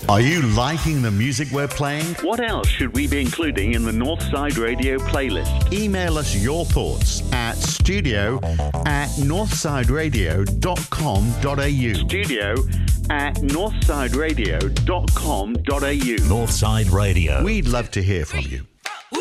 Are you liking the music we're playing? What else should we be including in the Northside Radio playlist? Email us your thoughts at studio@northsideradio.com.au. studio@northsideradio.com.au. Northside Radio. We'd love to hear from you.